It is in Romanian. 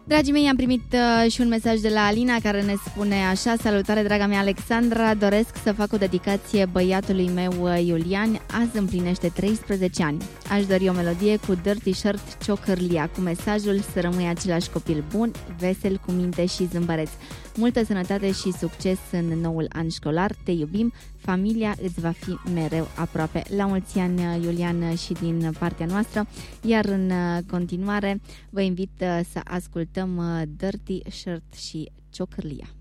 Dragii mei, am primit și un mesaj de la Alina care ne spune așa: salutare, draga mea Alexandra, doresc să fac o dedicație băiatului meu Iulian, azi împlinește 13 ani. Aș dori o melodie cu Dirty Shirt Ciocârlia, cu mesajul să rămâi același copil bun, vesel, cu minte și zâmbăreț. Multă sănătate și succes în noul an școlar, te iubim, familia îți va fi mereu aproape. La mulți ani, Iulian, și din partea noastră, iar în continuare vă invit să ascultăm Dirty Shirt și Ciocârlia.